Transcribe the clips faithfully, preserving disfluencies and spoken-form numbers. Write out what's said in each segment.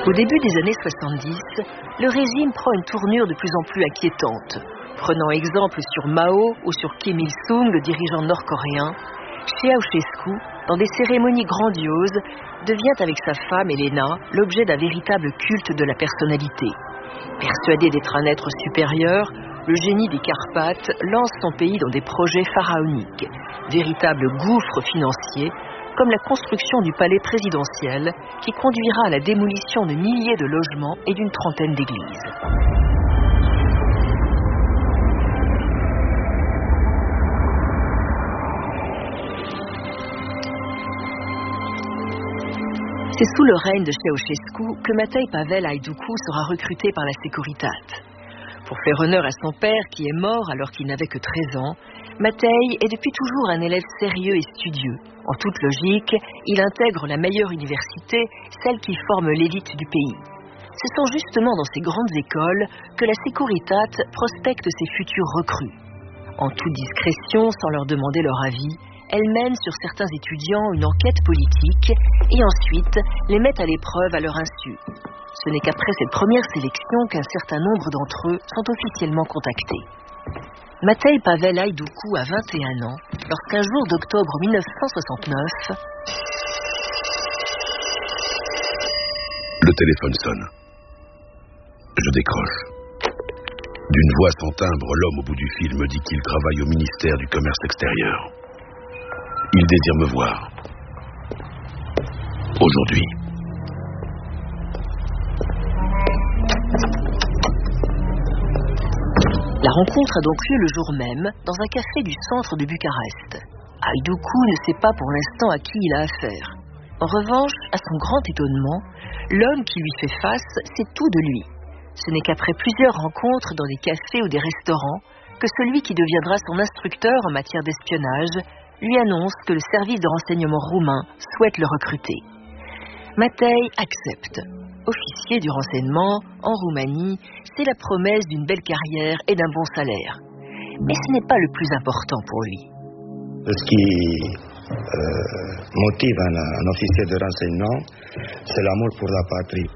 Au début des années soixante-dix, le régime prend une tournure de plus en plus inquiétante. Prenant exemple sur Mao ou sur Kim Il-sung, le dirigeant nord-coréen, Ceausescu, dans des cérémonies grandioses, devient avec sa femme Elena l'objet d'un véritable culte de la personnalité. Persuadé d'être un être supérieur, le génie des Carpates lance son pays dans des projets pharaoniques, véritables gouffres financiers, comme la construction du palais présidentiel, qui conduira à la démolition de milliers de logements et d'une trentaine d'églises. C'est sous le règne de Ceausescu que Matei Pavel Haïdoukou sera recruté par la Securitate. Pour faire honneur à son père qui est mort alors qu'il n'avait que treize ans, Matei est depuis toujours un élève sérieux et studieux. En toute logique, il intègre la meilleure université, celle qui forme l'élite du pays. Ce sont justement dans ces grandes écoles que la Securitate prospecte ses futurs recrues. En toute discrétion, sans leur demander leur avis, elle mène sur certains étudiants une enquête politique et ensuite les met à l'épreuve à leur insu. Ce n'est qu'après cette première sélection qu'un certain nombre d'entre eux sont officiellement contactés. Matei Pavel Haïdoukou a vingt et un ans lorsqu'un jour d'octobre mille neuf cent soixante-neuf... Le téléphone sonne. Je décroche. D'une voix sans timbre, l'homme au bout du fil me dit qu'il travaille au ministère du Commerce extérieur. Il désire me voir. Aujourd'hui. La rencontre a donc lieu le jour même, dans un café du centre de Bucarest. Haïdoukou ne sait pas pour l'instant à qui il a affaire. En revanche, à son grand étonnement, l'homme qui lui fait face sait tout de lui. Ce n'est qu'après plusieurs rencontres dans des cafés ou des restaurants que celui qui deviendra son instructeur en matière d'espionnage lui annonce que le service de renseignement roumain souhaite le recruter. Matei accepte. Officier du renseignement, en Roumanie, c'est la promesse d'une belle carrière et d'un bon salaire. Mais ce n'est pas le plus important pour lui. Ce qui euh, motive un, un officier de renseignement, c'est l'amour pour la patrie.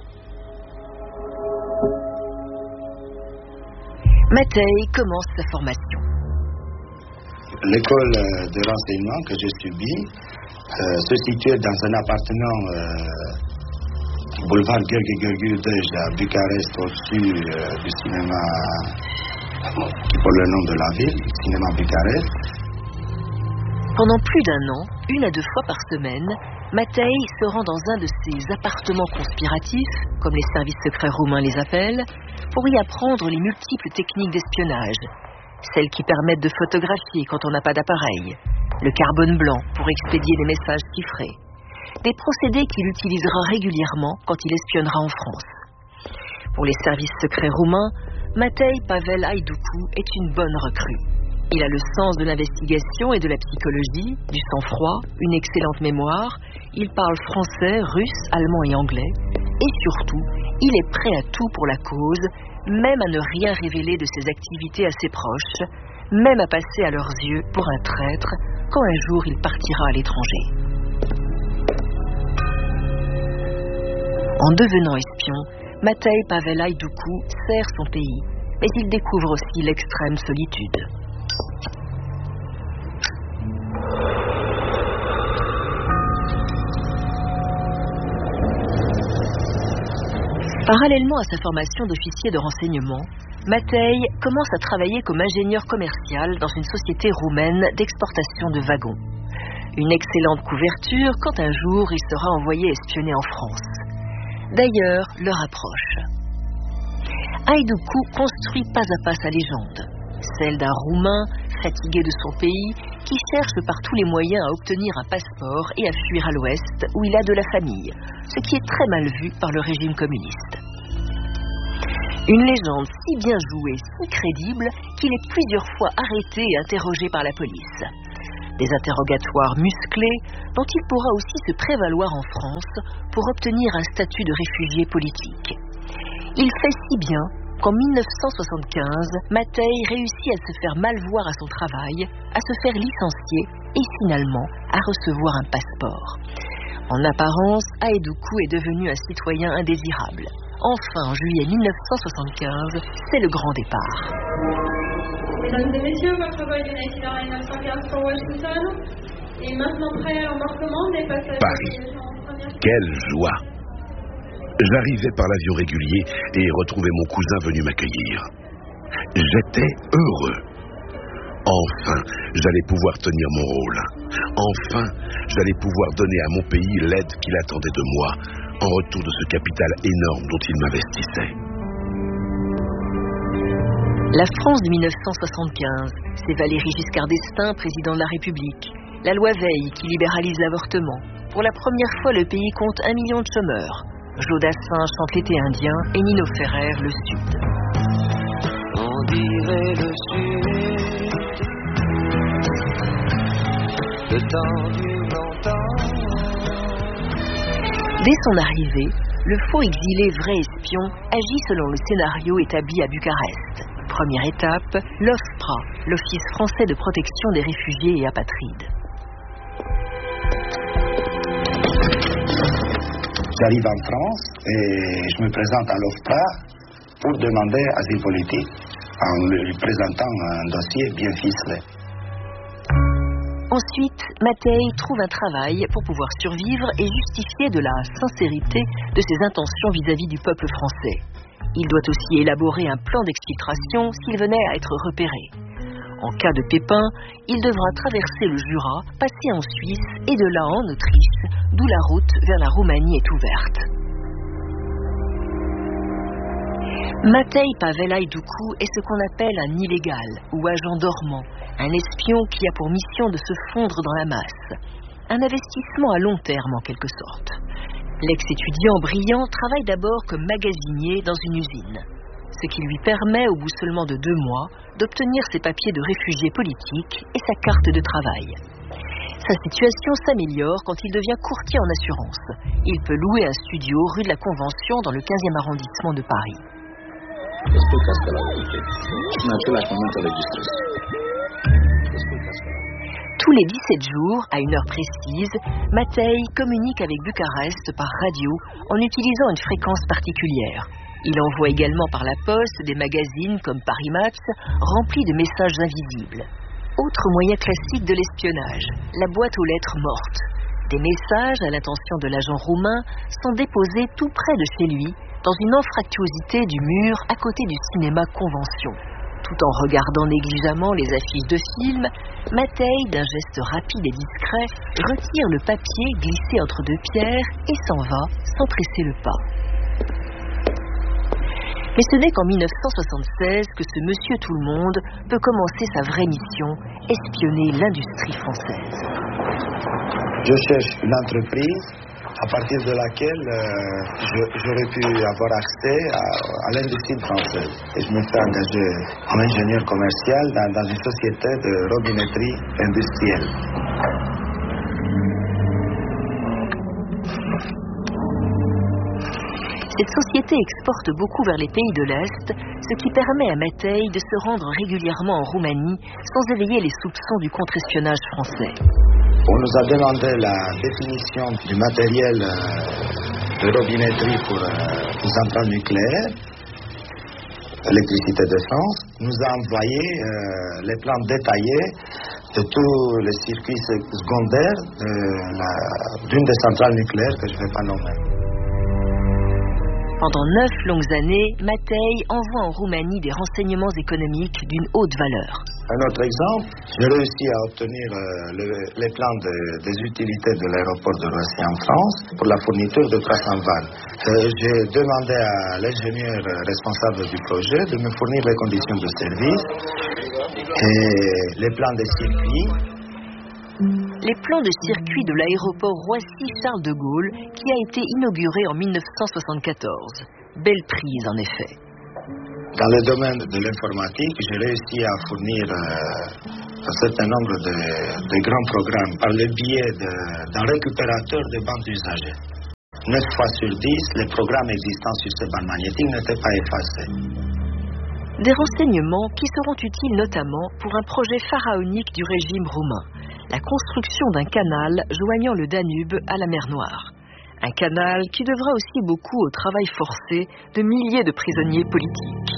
Matei commence sa formation. L'école de renseignement que j'ai subie euh, se situait dans un appartement euh, boulevard Gheorghe Gheorghiu-Dej à Bucarest, au-dessus euh, du cinéma qui porte le nom de la ville, cinéma Bucarest. Pendant plus d'un an, une à deux fois par semaine, Matei se rend dans un de ces appartements conspiratifs, comme les services secrets roumains les appellent, pour y apprendre les multiples techniques d'espionnage. Celles qui permettent de photographier quand on n'a pas d'appareil, le carbone blanc pour expédier des messages chiffrés, des procédés qu'il utilisera régulièrement quand il espionnera en France. Pour les services secrets roumains, Matei Pavel Haïdoukou est une bonne recrue. Il a le sens de l'investigation et de la psychologie, du sang-froid, une excellente mémoire, il parle français, russe, allemand et anglais, et surtout, il est prêt à tout pour la cause, même à ne rien révéler de ses activités à ses proches, même à passer à leurs yeux pour un traître quand un jour il partira à l'étranger. En devenant espion, Matei Pavel Haïdoukou sert son pays, mais il découvre aussi l'extrême solitude. Parallèlement à sa formation d'officier de renseignement, Matei commence à travailler comme ingénieur commercial dans une société roumaine d'exportation de wagons. Une excellente couverture quand un jour il sera envoyé espionner en France. D'ailleurs, l'heure approche. Haïdoukou construit pas à pas sa légende, celle d'un Roumain fatigué de son pays qui cherche par tous les moyens à obtenir un passeport et à fuir à l'ouest où il a de la famille, ce qui est très mal vu par le régime communiste. Une légende si bien jouée, si crédible, qu'il est plusieurs fois arrêté et interrogé par la police. Des interrogatoires musclés dont il pourra aussi se prévaloir en France pour obtenir un statut de réfugié politique. Il fait si bien qu'en mille neuf cent soixante-quinze, Matei réussit à se faire mal voir à son travail, à se faire licencier et finalement à recevoir un passeport. En apparence, Aedoukou est devenu un citoyen indésirable. Enfin, en juillet mille neuf cent soixante-quinze, c'est le grand départ. Mesdames et messieurs, votre vol du United Airlines neuf cent quinze pour Washington est maintenant prêt à l'embarquement des passagers. Paris. Quelle joie! J'arrivais par l'avion régulier et retrouvais mon cousin venu m'accueillir. J'étais heureux. Enfin, j'allais pouvoir tenir mon rôle. Enfin, j'allais pouvoir donner à mon pays l'aide qu'il attendait de moi en retour de ce capital énorme dont il m'investissait. La France de mille neuf cent soixante-quinze, c'est Valéry Giscard d'Estaing, président de la République. La loi Veil qui libéralise l'avortement. Pour la première fois, le pays compte un million de chômeurs. Jodassin chante l'été indien et Nino Ferrer le Sud. On dirait le Sud, le temps du longtemps. Dès son arrivée, le faux exilé vrai espion agit selon le scénario établi à Bucarest. Première étape, l'OFPRA, l'Office français de protection des réfugiés et apatrides. J'arrive en France et je me présente à l'OFPRA pour demander asile politique en lui présentant un dossier bien ficelé. Ensuite, Matei trouve un travail pour pouvoir survivre et justifier de la sincérité de ses intentions vis-à-vis du peuple français. Il doit aussi élaborer un plan d'exfiltration s'il venait à être repéré. En cas de pépin, il devra traverser le Jura, passer en Suisse et de là en Autriche, d'où la route vers la Roumanie est ouverte. Matei Pavel Aedoukou est ce qu'on appelle un illégal ou agent dormant, un espion qui a pour mission de se fondre dans la masse. Un investissement à long terme en quelque sorte. L'ex-étudiant brillant travaille d'abord comme magasinier dans une usine, ce qui lui permet, au bout seulement de deux mois, d'obtenir ses papiers de réfugié politique et sa carte de travail. Sa situation s'améliore quand il devient courtier en assurance. Il peut louer un studio rue de la Convention dans le quinzième arrondissement de Paris. Tous les dix-sept jours, à une heure précise, Matei communique avec Bucarest par radio en utilisant une fréquence particulière. Il envoie également par la poste des magazines comme Paris Match remplis de messages invisibles. Autre moyen classique de l'espionnage, la boîte aux lettres morte. Des messages à l'intention de l'agent roumain sont déposés tout près de chez lui, dans une anfractuosité du mur à côté du cinéma Convention. Tout en regardant négligemment les affiches de films, Matei, d'un geste rapide et discret, retire le papier glissé entre deux pierres et s'en va sans presser le pas. Mais ce n'est qu'en mille neuf cent soixante-seize que ce monsieur tout-le-monde peut commencer sa vraie mission, espionner l'industrie française. Je cherche une entreprise à partir de laquelle euh, je, j'aurais pu avoir accès à, à l'industrie française. Et je me fais engager en ingénieur commercial dans, dans une société de robinetterie industrielle. Cette société exporte beaucoup vers les pays de l'Est, ce qui permet à Matei de se rendre régulièrement en Roumanie sans éveiller les soupçons du contre-espionnage français. On nous a demandé la définition du matériel euh, de robinetterie pour euh, une centrale nucléaire, l'électricité de France. Nous a envoyé euh, les plans détaillés de tous les circuits secondaires de la, d'une des centrales nucléaires que je ne vais pas nommer. Pendant neuf longues années, Matei envoie en Roumanie des renseignements économiques d'une haute valeur. Un autre exemple, j'ai réussi à obtenir euh, le, les plans de, des utilités de l'aéroport de Roissy en France pour la fourniture de trois cents vannes. Euh, j'ai demandé à l'ingénieur responsable du projet de me fournir les conditions de service et les plans des circuits. Les plans de circuit de l'aéroport Roissy-Charles de Gaulle qui a été inauguré en mille neuf cent soixante-quatorze. Belle prise en effet. Dans le domaine de l'informatique, j'ai réussi à fournir euh, un certain nombre de, de grands programmes par le biais de, d'un récupérateur de bandes usagées. neuf fois sur dix, les programmes existants sur ces bandes magnétiques n'étaient pas effacés. Des renseignements qui seront utiles notamment pour un projet pharaonique du régime roumain, la construction d'un canal joignant le Danube à la mer Noire. Un canal qui devra aussi beaucoup au travail forcé de milliers de prisonniers politiques.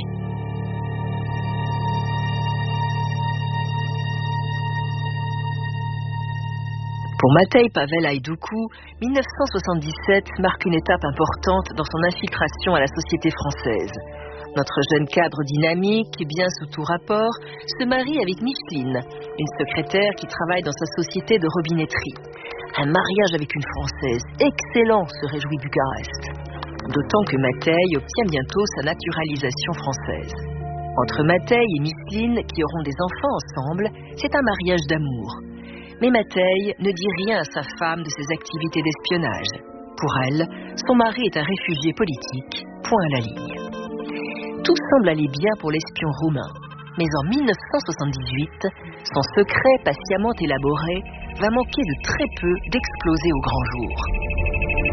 Pour Matei Pavel Haïdoukou, mille neuf cent soixante-dix-sept marque une étape importante dans son infiltration à la société française. Notre jeune cadre dynamique, bien sous tout rapport, se marie avec Micheline, une secrétaire qui travaille dans sa société de robinetterie. Un mariage avec une Française, excellent, se réjouit Bucarest. D'autant que Matei obtient bientôt sa naturalisation française. Entre Matei et Micheline, qui auront des enfants ensemble, c'est un mariage d'amour. Mais Matei ne dit rien à sa femme de ses activités d'espionnage. Pour elle, son mari est un réfugié politique, point à la ligne. Tout semble aller bien pour l'espion roumain. Mais en mille neuf cent soixante-dix-huit, son secret patiemment élaboré va manquer de très peu d'exploser au grand jour.